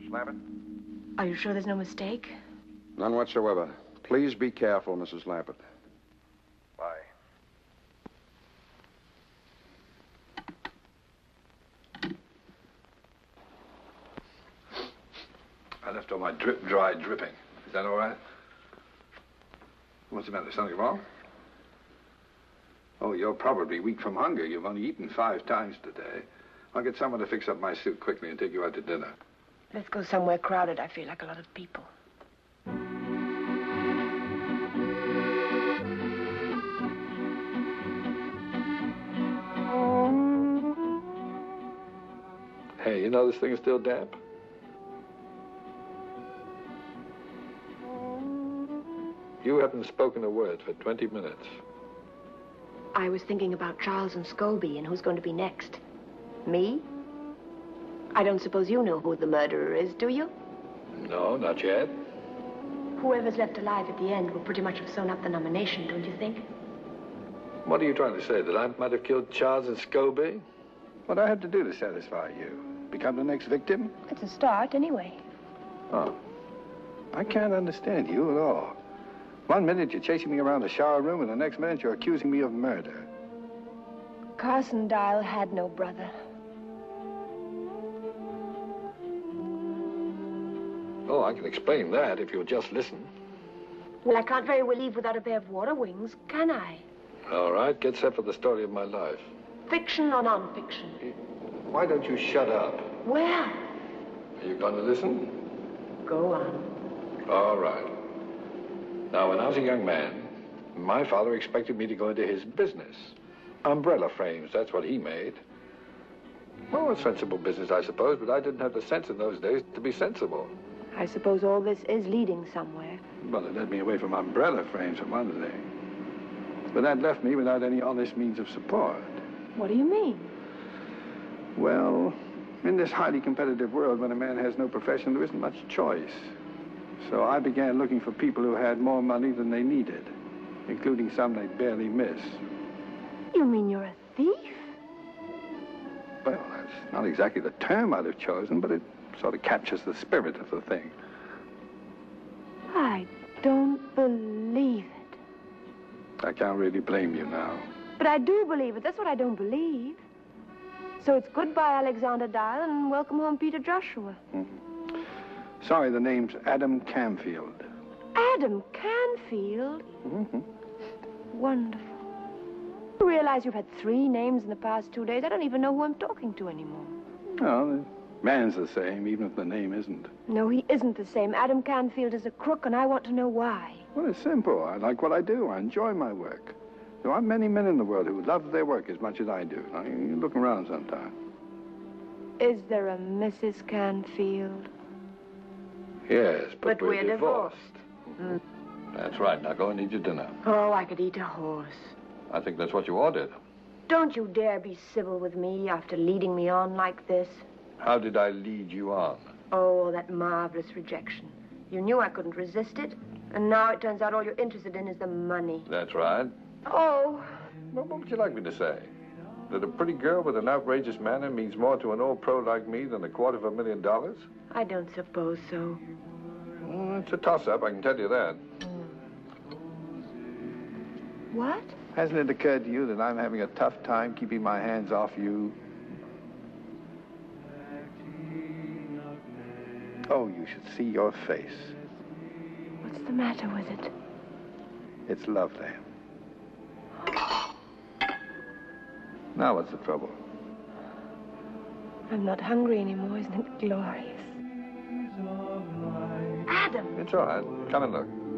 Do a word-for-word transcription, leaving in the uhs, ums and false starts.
Lambert? Are you sure there's no mistake? None whatsoever. Please be careful, Missus Lambert. Bye. I left all my drip dry dripping. Is that all right? What's the matter? Something wrong? Oh, you're probably weak from hunger. You've only eaten five times today. I'll get someone to fix up my suit quickly and take you out to dinner. Let's go somewhere crowded. I feel like a lot of people. Hey, you know this thing is still damp? You haven't spoken a word for twenty minutes. I was thinking about Charles and Scobie and who's going to be next. Me? I don't suppose you know who the murderer is, do you? No, not yet. Whoever's left alive at the end will pretty much have sewn up the nomination, don't you think? What are you trying to say? That I might have killed Charles and Scobie? What do I have to do to satisfy you? Become the next victim? It's a start, anyway. Oh. I can't understand you at all. One minute you're chasing me around the shower room, and the next minute you're accusing me of murder. Carson Dial had no brother. Oh, I can explain that if you'll just listen. Well, I can't very well leave without a pair of water wings, can I? All right, get set for the story of my life. Fiction or non-fiction? Why don't you shut up? Well... Are you going to listen? Go on. All right. Now, when I was a young man, my father expected me to go into his business. Umbrella frames, that's what he made. Oh, a sensible business, I suppose, but I didn't have the sense in those days to be sensible. I suppose all this is leading somewhere. Well, it led me away from umbrella frames, for one thing. But that left me without any honest means of support. What do you mean? Well, in this highly competitive world, when a man has no profession, there isn't much choice. So I began looking for people who had more money than they needed, including some they'd barely miss. You mean you're a thief? Well, that's not exactly the term I'd have chosen, but it sort of captures the spirit of the thing. I don't believe it. I can't really blame you now. But I do believe it. That's what I don't believe. So it's goodbye, Alexander Dial, and welcome home, Peter Joshua. Mm-hmm. Sorry, the name's Adam Camfield. Adam Canfield? Mm-hmm. Wonderful. You realize you've had three names in the past two days? I don't even know who I'm talking to anymore. No, the man's the same, even if the name isn't. No, he isn't the same. Adam Canfield is a crook, and I want to know why. Well, it's simple. I like what I do. I enjoy my work. There aren't many men in the world who love their work as much as I do. Now, you look around sometime. Is there a Missus Canfield? Yes, but, But we're, we're divorced. divorced. That's right. Now go and eat your dinner. Oh, I could eat a horse. I think that's what you ordered. Don't you dare be civil with me after leading me on like this. How did I lead you on? Oh, that marvelous rejection. You knew I couldn't resist it, and now it turns out all you're interested in is the money. That's right. Oh. Well, what would you like me to say? That a pretty girl with an outrageous manner means more to an old pro like me than a quarter of a million dollars? I don't suppose so. Well, it's a toss-up, I can tell you that. What? Hasn't it occurred to you that I'm having a tough time keeping my hands off you? Oh, you should see your face. What's the matter with it? It's lovely. Now what's the trouble? I'm not hungry anymore. Isn't it glorious? Adam! It's all right. Come and look.